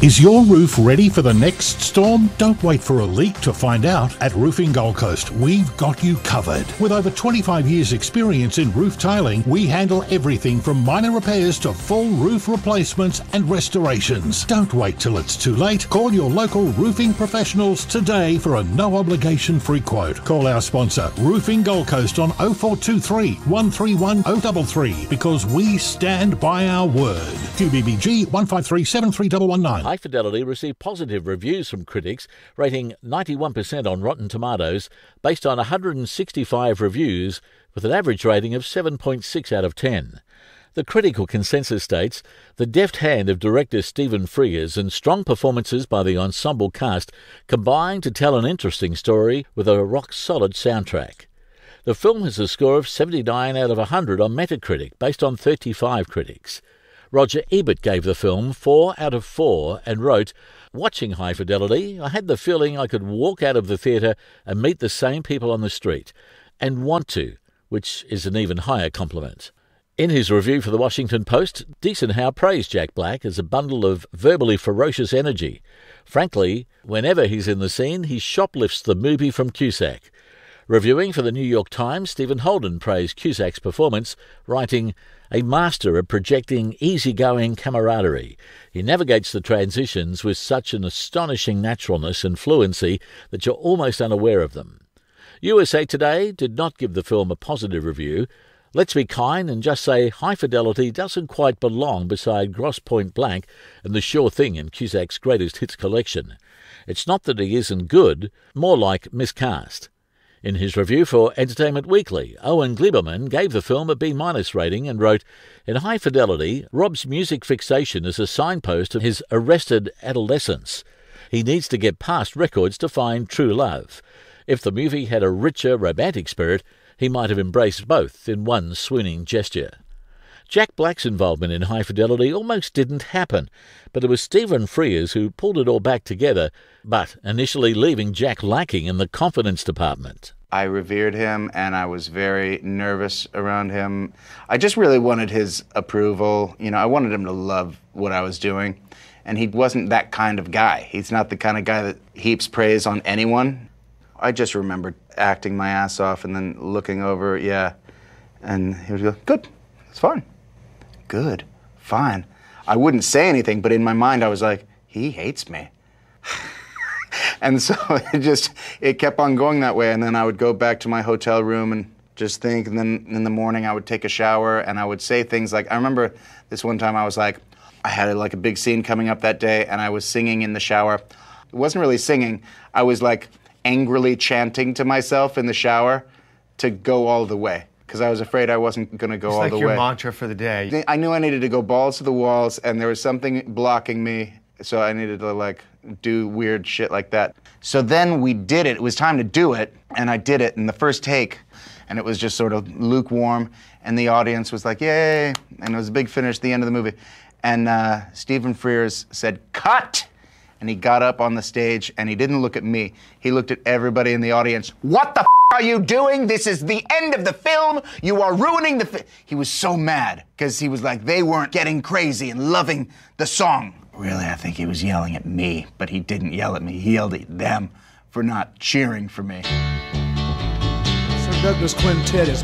Is your roof ready for the next storm? Don't wait for a leak to find out. At Roofing Gold Coast, we've got you covered. With over 25 years experience in roof tiling, we handle everything from minor repairs to full roof replacements and restorations. Don't wait till it's too late. Call your local roofing professionals today for a no-obligation free quote. Call our sponsor, Roofing Gold Coast, on 0423 131 033 because we stand by our word. QBBG 153 73119. High Fidelity received positive reviews from critics, rating 91% on Rotten Tomatoes, based on 165 reviews, with an average rating of 7.6 out of 10. The critical consensus states, the deft hand of director Stephen Frears and strong performances by the ensemble cast combine to tell an interesting story with a rock-solid soundtrack. The film has a score of 79 out of 100 on Metacritic, based on 35 critics. Roger Ebert gave the film 4 out of 4 and wrote, "Watching High Fidelity, I had the feeling I could walk out of the theatre and meet the same people on the street, and want to, which is an even higher compliment." In his review for the Washington Post, Decent Howe praised Jack Black as a bundle of verbally ferocious energy. Frankly, whenever he's in the scene, he shoplifts the movie from Cusack. Reviewing for the New York Times, Stephen Holden praised Cusack's performance, writing, "A master of projecting easygoing camaraderie. He navigates the transitions with such an astonishing naturalness and fluency that you're almost unaware of them." USA Today did not give the film a positive review. Let's be kind and just say High Fidelity doesn't quite belong beside Grosse Pointe Blank and The Sure Thing in Cusack's greatest hits collection. It's not that he isn't good, more like miscast. In his review for Entertainment Weekly, Owen Gleiberman gave the film a B- rating and wrote, "In High Fidelity, Rob's music fixation is a signpost of his arrested adolescence. He needs to get past records to find true love. If the movie had a richer romantic spirit, he might have embraced both in one swooning gesture." Jack Black's involvement in High Fidelity almost didn't happen, but it was Stephen Frears who pulled it all back together, but initially leaving Jack lacking in the confidence department. I revered him, and I was very nervous around him. I just really wanted his approval. I wanted him to love what I was doing, and he wasn't that kind of guy. He's not the kind of guy that heaps praise on anyone. I just remembered acting my ass off and then looking over, and he would go, "Good, it's fine. Good, fine." I wouldn't say anything, but in my mind I was like, he hates me. And so it kept on going that way, and then I would go back to my hotel room and just think, and then in the morning I would take a shower and I would say things like, I remember this one time I was like, I had a big scene coming up that day and I was singing in the shower. It wasn't really singing, I was like angrily chanting to myself in the shower to go all the way, because I was afraid I wasn't going to go all the way. It's like your mantra for the day. I knew I needed to go balls to the walls, and there was something blocking me, so I needed to do weird shit like that. So then we did it. It was time to do it, and I did it in the first take, and it was just sort of lukewarm, and the audience was like, "Yay!" And it was a big finish at the end of the movie. And Stephen Frears said, "Cut!" And he got up on the stage, and he didn't look at me. He looked at everybody in the audience. "What the f*** are you doing? This is the end of the film. You are ruining the film." He was so mad, because he was like, they weren't getting crazy and loving the song. Really, I think he was yelling at me, but he didn't yell at me. He yelled at them for not cheering for me. Sir Douglas Quintet is